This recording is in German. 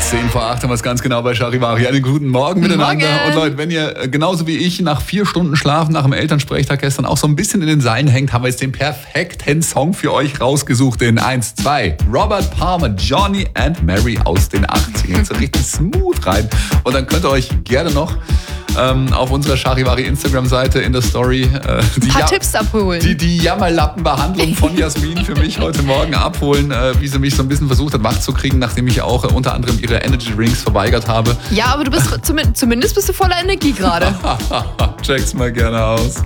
7:10 haben wir es ganz genau bei Charivari. Einen guten Morgen miteinander. Morgen. Und Leute, wenn ihr genauso wie ich nach 4 Stunden Schlaf nach dem Elternsprechtag gestern auch so ein bisschen in den Seilen hängt, haben wir jetzt den perfekten Song für euch rausgesucht. In 1, 2, Robert Palmer, Johnny and Mary aus den 80ern. So richtig smooth rein. Und dann könnt ihr euch gerne noch auf unserer Charivari Instagram-Seite in der Story ein paar Tipps abholen. Die Jammerlappenbehandlung von Jasmin für mich heute Morgen abholen, wie sie mich so ein bisschen versucht hat, wach zu kriegen, nachdem ich auch unter anderem ihre Energy Drinks verweigert habe. Ja, aber du bist zumindest bist du voller Energie gerade. Check's mal gerne aus.